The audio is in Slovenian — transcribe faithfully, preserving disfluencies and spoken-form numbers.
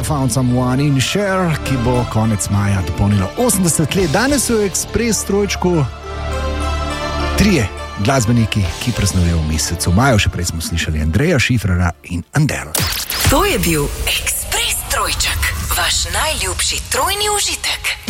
Found Someone in Cher, ki bo konec maja dopolnilo osemdeset let. Danes v Ekspres trojčku trije glasbeniki, ki praznujejo v mesecu maju. Še prej smo slišali Andreja Šifrera in Andel. To je bil Ekspres trojček, vaš najljubši trojni užitek.